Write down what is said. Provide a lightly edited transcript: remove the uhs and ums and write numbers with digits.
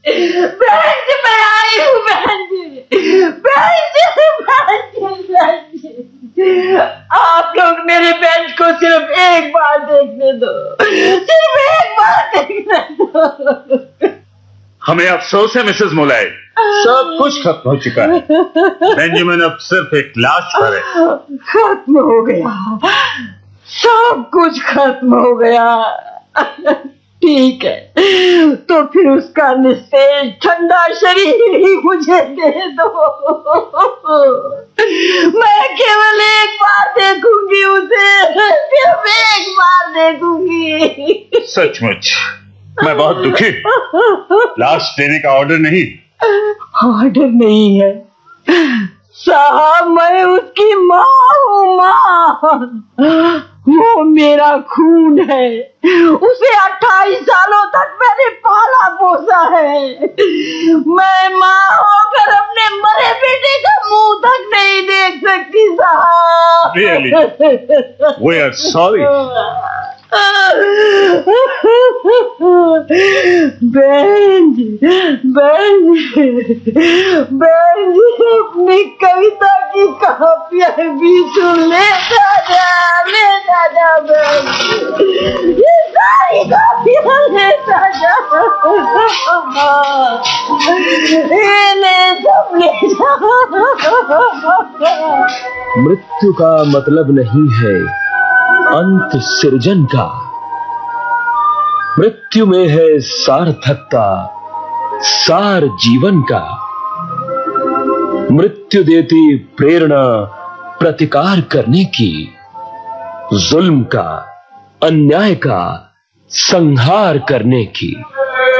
बहन जी मैं आई हूँ बहन जी, बहन जी, बहन जी, बहन जी। आप लोग मेरे बेंच को सिर्फ एक बार देखने दो, सिर्फ एक बार देखने दो। हमें अफसोस है मिसेस मोलाई, सब कुछ खत्म हो चुका है। बेंजामिन अब सिर्फ एक लाश पर है। खत्म हो गया, सब कुछ खत्म हो गया। ठीक है, तो फिर उसका निस्तेज ठंडा शरीर ही मुझे दे दो। मैं केवल एक बार देखूंगी उसे, सिर्फ एक बार देखूंगी। सचमुच मैं बहुत दुखी। लाश देने का ऑर्डर नहीं। ऑर्डर नहीं है साहब, मैं उसकी माँ हूँ। माँ, वो मेरा खून है। उसे 28 सालों तक मैंने पाला पोसा है। मैं माँ होकर अपने मरे बेटे का मुंह तक नहीं देख सकती साहब। Really? We are sorry. बहन जी, बहन जी, बहन जी, अपनी कविता की कापियां भी सुन ले दादा, बहन जी, ये सारी कापियां ले दादा, सब ले मृत्यु का मतलब नहीं है अंत सृजन का, मृत्यु में है सार्थकता, सार जीवन का। मृत्यु देती प्रेरणा प्रतिकार करने की, जुल्म का, अन्याय का संहार करने की।